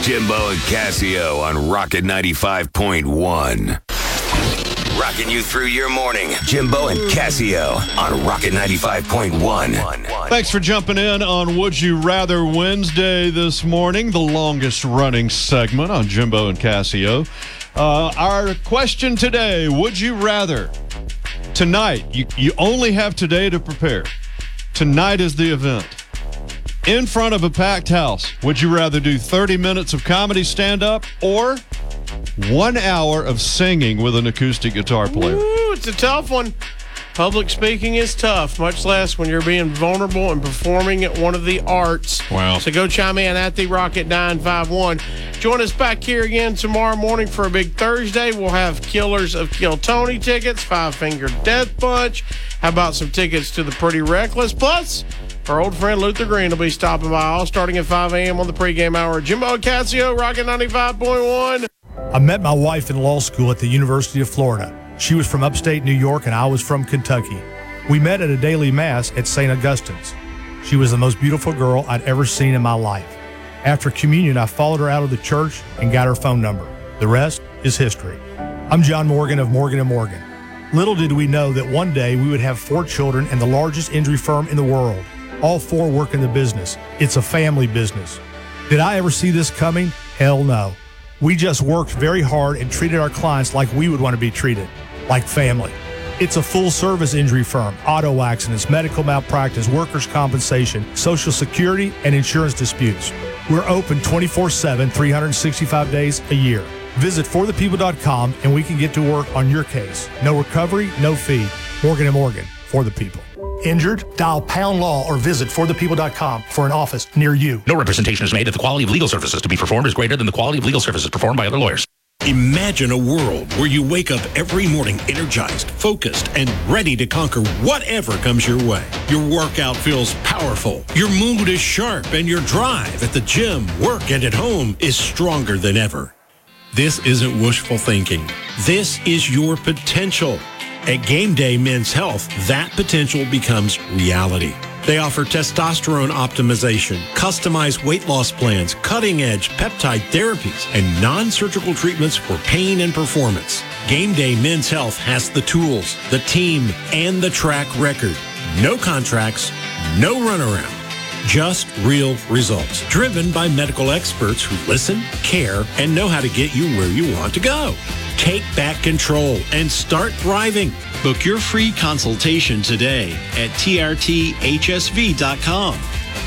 Jimbo and Casio on Rocket 95.1. Rocking you through your morning. Jimbo and Casio on Rocket 95.1. Thanks for jumping in on Would You Rather Wednesday this morning, the longest running segment on Jimbo and Casio. Our question today, would you rather tonight, you only have today to prepare. Tonight is the event. In front of a packed house, would you rather do 30 minutes of comedy stand-up or 1 hour of singing with an acoustic guitar player? Ooh, it's a tough one. Public speaking is tough, much less when you're being vulnerable and performing at one of the arts. Wow. So go chime in at the Rocket 951. Join us back here again tomorrow morning for a big Thursday. We'll have Killers of Kill Tony tickets, Five Finger Death Punch. How about some tickets to the Pretty Reckless? Plus, our old friend Luther Green will be stopping by, all starting at 5 a.m. on the pregame hour. Jimbo and Casio, Rocket 95.1. I met my wife in law school at the University of Florida. She was from upstate New York and I was from Kentucky. We met at a daily mass at St. Augustine's. She was the most beautiful girl I'd ever seen in my life. After communion, I followed her out of the church and got her phone number. The rest is history. I'm John Morgan of Morgan & Morgan. Little did we know that one day we would have 4 children and the largest injury firm in the world. All 4 work in the business. It's a family business. Did I ever see this coming? Hell no. We just worked very hard and treated our clients like we would want to be treated, like family. It's a full-service injury firm, auto accidents, medical malpractice, workers' compensation, Social Security, and insurance disputes. We're open 24/7, 365 days a year. Visit forthepeople.com and we can get to work on your case. No recovery, no fee. Morgan & Morgan, for the people. Injured? Dial pound law or visit forthepeople.com for an office near you. No representation is made that the quality of legal services to be performed is greater than the quality of legal services performed by other lawyers. Imagine a world where you wake up every morning energized, focused, and ready to conquer whatever comes your way. Your workout feels powerful, your mood is sharp, and your drive at the gym, work, and at home is stronger than ever. This isn't wishful thinking. This is your potential. At Game Day Men's Health, that potential becomes reality. They offer testosterone optimization, customized weight loss plans, cutting-edge peptide therapies, and non-surgical treatments for pain and performance. Game Day Men's Health has the tools, the team, and the track record. No contracts, no runaround. Just real results, driven by medical experts who listen, care, and know how to get you where you want to go. Take back control and start thriving. Book your free consultation today at trthsv.com.